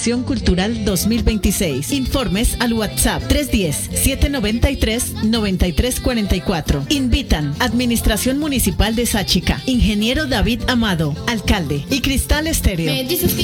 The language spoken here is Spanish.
Acción Cultural 2026. Informes al WhatsApp 310-793-9344. Invitan Administración Municipal de Sáchica, Ingeniero David Amado, Alcalde, y Cristal Estéreo. Me dices que